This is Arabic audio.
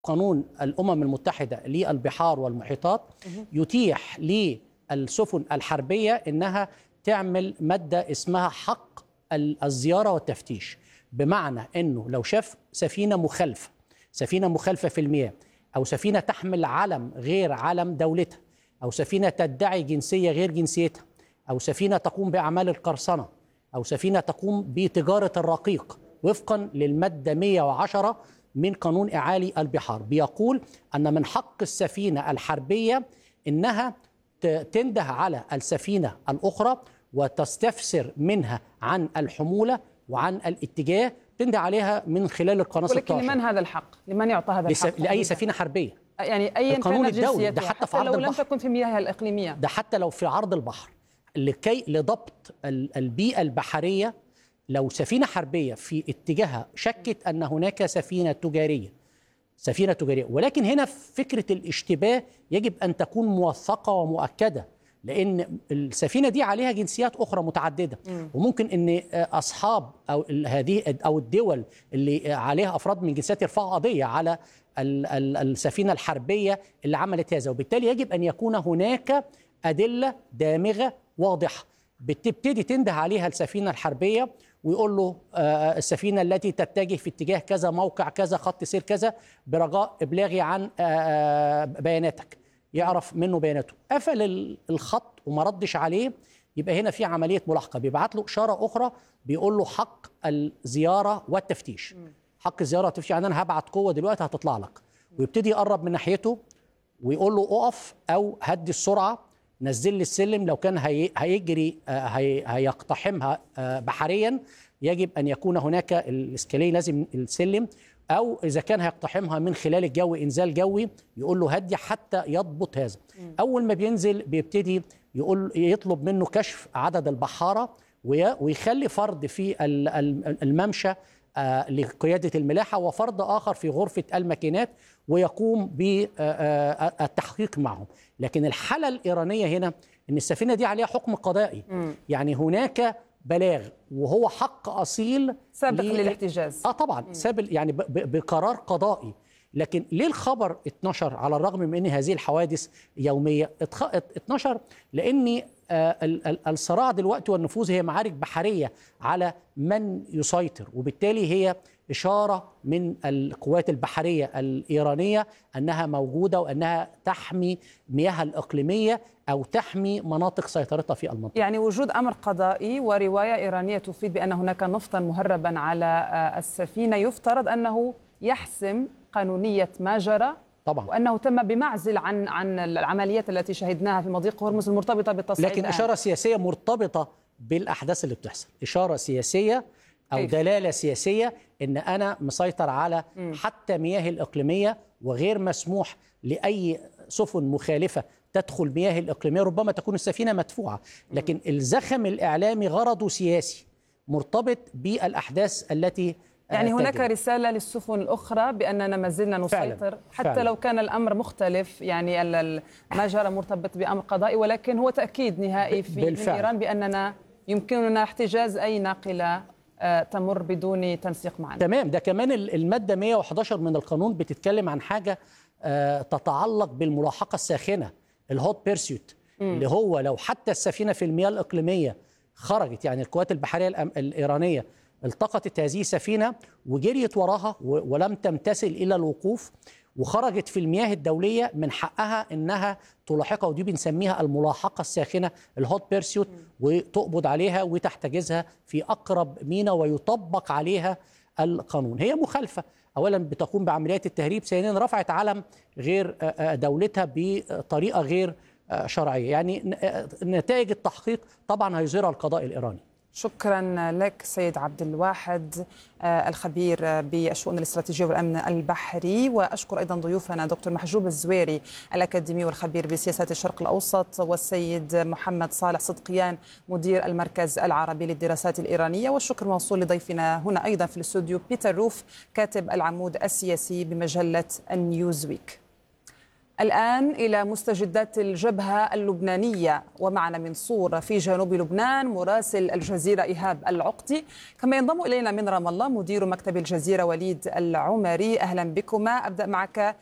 قانون الأمم المتحدة للبحار والمحيطات يتيح للسفن الحربية إنها تعمل مادة اسمها حق الزيارة والتفتيش، بمعنى إنه لو شاف سفينة مخالفة في المياه، أو سفينة تحمل علم غير علم دولتها، أو سفينة تدعي جنسية غير جنسيتها، أو سفينة تقوم بأعمال القرصنة، أو سفينة تقوم بتجارة الرقيق وفقا للمادة 110 من قانون إعالي البحار، بيقول أن من حق السفينة الحربية إنها تنده على السفينة الأخرى وتستفسر منها عن الحمولة وعن الاتجاه، تنده عليها من خلال القناة 16. ولكن لمن هذا الحق؟ لمن يعطى هذا الحق؟ لأي سفينة حربية، يعني أيا كانت جنسيتها، ده حتى لو لم تكن في المياه الإقليمية، ده حتى لو في عرض البحر، لضبط البيئة البحرية. لو سفينة حربية في اتجاهها شكت أن هناك سفينة تجارية، ولكن هنا فكرة الاشتباه يجب أن تكون موثقة ومؤكدة، لأن السفينة دي عليها جنسيات أخرى متعددة، وممكن أن أصحاب أو الدول اللي عليها أفراد من جنسيات يرفعوا قضية على السفينة الحربية اللي عملت هذا، وبالتالي يجب أن يكون هناك أدلة دامغة واضحة بتبتدي تنده عليها السفينة الحربية ويقول له السفينة التي تتجه في اتجاه كذا، موقع كذا، خط سير كذا، برجاء ابلاغي عن بياناتك، يعرف منه بياناته. قفل الخط وما ردش عليه، يبقى هنا في عملية ملاحقة، بيبعت له إشارة أخرى بيقول له حق الزيارة والتفتيش. حق الزيارة والتفتيش يعني أنا هبعت قوة دلوقتي هتطلع لك، ويبتدي يقرب من ناحيته ويقول له أقف أو هدي السرعة، نزل لي السلم. لو كان هيجري هيقتحمها بحريا، يجب أن يكون هناك الإسكاليه، لازم السلم، أو إذا كان هيقتحمها من خلال الجو إنزال جوي يقول له هدي حتى يضبط هذا. أول ما بينزل بيبتدي يطلب منه كشف عدد البحارة، ويخلي فرد في الممشى لقيادة الملاحة، وفرد آخر في غرفة الماكينات، ويقوم بالتحقيق معهم. لكن الحالة الإيرانية هنا أن السفينة دي عليها حكم قضائي، يعني هناك بلاغ وهو حق أصيل سابق للاحتجاز. طبعا سابق، يعني بقرار قضائي. لكن ليه الخبر اتنشر على الرغم من أن هذه الحوادث يومية؟ اتنشر لأن الصراع دلوقتي والنفوذ هي معارك بحرية على من يسيطر، وبالتالي هي إشارة من القوات البحرية الإيرانية أنها موجودة وأنها تحمي مياهها الإقليمية أو تحمي مناطق سيطرتها في المنطقة. يعني وجود أمر قضائي ورواية إيرانية تفيد بأن هناك نفطا مهربا على السفينة، يفترض أنه يحسم قانونية ما جرى طبعا، وأنه تم بمعزل عن العمليات التي شهدناها في مضيق هرمز المرتبطة بالتصعيد. لكن إشارة سياسية مرتبطة بالأحداث اللي بتحصل، إشارة سياسية أو دلالة سياسية إن أنا مسيطر على حتى مياه الإقليمية، وغير مسموح لأي سفن مخالفة تدخل مياه الإقليمية. ربما تكون السفينة مدفوعة، لكن الزخم الإعلامي غرضه سياسي مرتبط بالأحداث التي يعني هناك رسالة للسفن الأخرى بأننا ما زلنا نسيطر حتى لو كان الأمر مختلف، يعني ما جرى مرتبط بأمر قضائي، ولكن هو تأكيد نهائي من إيران بأننا يمكننا احتجاز أي ناقلة تمر بدون تنسيق معنا. تمام. ده كمان المادة 111 من القانون بتتكلم عن حاجة تتعلق بالملاحقة الساخنة، الهوت بيرسيوت، اللي هو لو حتى السفينة في المياه الإقليمية خرجت، يعني القوات البحرية الإيرانية التقطت هذه السفينة وجريت وراها ولم تمتثل إلى الوقوف وخرجت في المياه الدولية، من حقها إنها تلاحقها، ودي بنسميها الملاحقة الساخنة، الهوت بيرسيوت، وتقبض عليها وتحتجزها في أقرب ميناء ويطبق عليها القانون. هي مخالفة، أولا بتقوم بعمليات التهريب، ثانيا رفعت علم غير دولتها بطريقة غير شرعية. يعني نتائج التحقيق طبعا هيظهرها القضاء الإيراني. شكرا لك سيد عبد الواحد الخبير بالشؤون الاستراتيجية والأمن البحري، وأشكر أيضا ضيوفنا دكتور محجوب الزويري الأكاديمي والخبير بسياسات الشرق الأوسط، والسيد محمد صالح صدقيان مدير المركز العربي للدراسات الإيرانية. والشكر موصول لضيفنا هنا أيضا في الاستوديو بيتر روف كاتب العمود السياسي بمجلة النيوزويك. الآن إلى مستجدات الجبهة اللبنانية، ومعنا من صور في جنوب لبنان مراسل الجزيرة إيهاب العقدي، كما ينضم إلينا من رام الله مدير مكتب الجزيرة وليد العمري. أهلا بكما. أبدأ معك